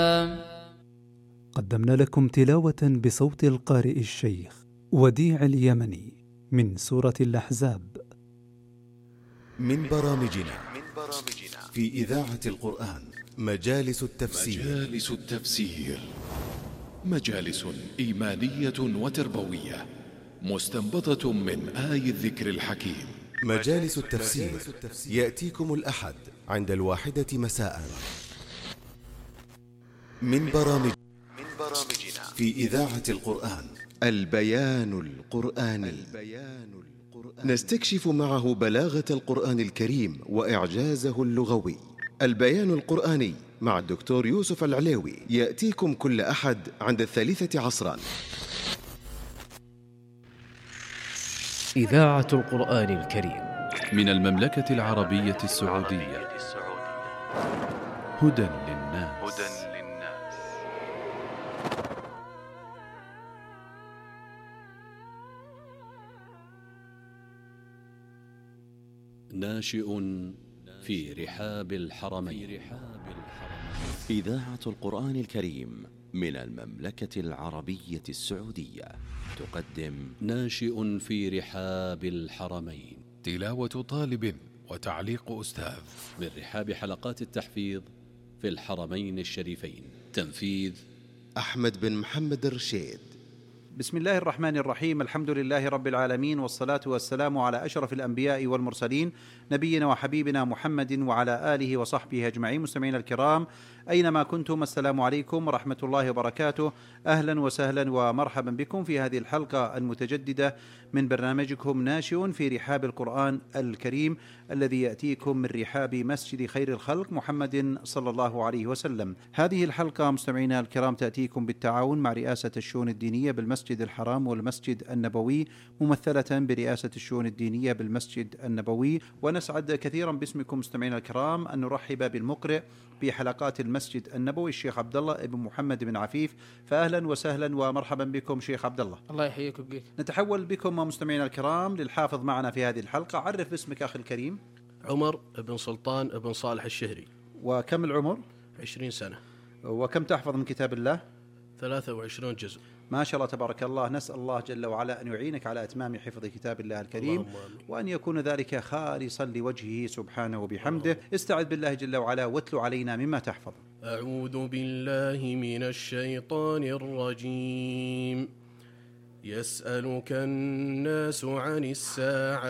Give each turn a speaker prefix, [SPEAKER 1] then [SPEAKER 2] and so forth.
[SPEAKER 1] قدمنا لكم تلاوة بصوت القارئ الشيخ وديع اليمني من سورة الأحزاب
[SPEAKER 2] من برامجنا في إذاعة القرآن مجالس التفسير
[SPEAKER 3] مجالس إيمانية وتربوية مستنبطة من آي الذكر الحكيم.
[SPEAKER 2] مجالس التفسير يأتيكم الأحد عند 1 مساء. من برامجنا في إذاعة القرآن البيان القرآني، نستكشف معه بلاغة القرآن الكريم وإعجازه اللغوي. البيان القرآني مع الدكتور يوسف العليوي يأتيكم كل أحد عند 3 عصرا.
[SPEAKER 4] إذاعة القرآن الكريم
[SPEAKER 3] من المملكة العربية السعودية. هدى للناس. ناشئ في رحاب الحرمين.
[SPEAKER 5] إذاعة القرآن الكريم من المملكة العربية السعودية تقدم
[SPEAKER 3] ناشئ في رحاب الحرمين، تلاوة طالب وتعليق أستاذ من رحاب حلقات التحفيظ في الحرمين الشريفين. تنفيذ
[SPEAKER 2] أحمد بن محمد الرشيد.
[SPEAKER 6] بسم الله الرحمن الرحيم. الحمد لله رب العالمين، والصلاة والسلام على أشرف الأنبياء والمرسلين، نبينا وحبيبنا محمد وعلى آله وصحبه أجمعين. مستمعين الكرام أينما كنتم، السلام عليكم ورحمة الله وبركاته. أهلا وسهلا ومرحبا بكم في هذه الحلقة المتجددة من برنامجكم ناشئ في رحاب القرآن الكريم، الذي يأتيكم من رحاب مسجد خير الخلق محمد صلى الله عليه وسلم. هذه الحلقة مستمعينا الكرام تأتيكم بالتعاون مع رئاسة الشؤون الدينية بالمسجد الحرام والمسجد النبوي، ممثلة برئاسة الشؤون الدينية بالمسجد النبوي. ونسعد كثيرا باسمكم مستمعينا الكرام أن نرحب بالمقرئ بحلقات المسجد النبوي الشيخ عبد الله ابن محمد بن عفيف. فأهلا وسهلا ومرحبا بكم شيخ عبد الله.
[SPEAKER 7] الله يحييك ويبقيك.
[SPEAKER 6] نتحول بكم مستمعينا الكرام للحافظ معنا في هذه الحلقة. عرف باسمك أخي الكريم.
[SPEAKER 4] عمر بن سلطان بن صالح الشهري.
[SPEAKER 6] وكم العمر؟
[SPEAKER 4] 20 سنة.
[SPEAKER 6] وكم تحفظ من كتاب الله؟
[SPEAKER 4] 23 جزء.
[SPEAKER 6] ما شاء الله تبارك الله. نسأل الله جل وعلا أن يعينك على إتمام حفظ كتاب الله الكريم، وأن يكون ذلك خالصا لوجهه سبحانه وبحمده. استعذ بالله جل وعلا واتل علينا مما تحفظ.
[SPEAKER 4] أعوذ بالله من الشيطان الرجيم. يسألك الناس عن الساعة